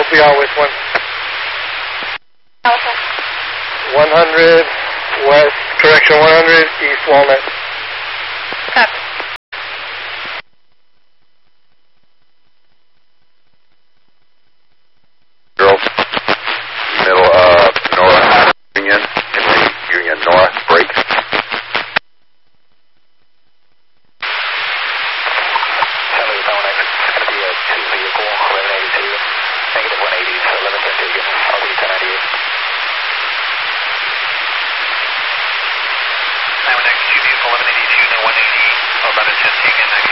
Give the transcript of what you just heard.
copy all with one. Alpha. 100 West, correction, 100 East Walnut.